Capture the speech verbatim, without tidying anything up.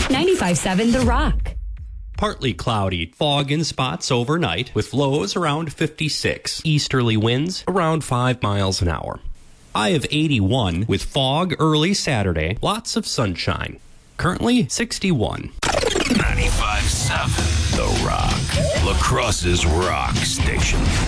ninety-five seven The Rock. Partly cloudy, fog in spots overnight with lows around fifty-six. Easterly winds around five miles an hour. High of eighty-one with fog early Saturday. Lots of sunshine. Currently sixty-one. ninety-five seven The Rock. La Crosse's rock station.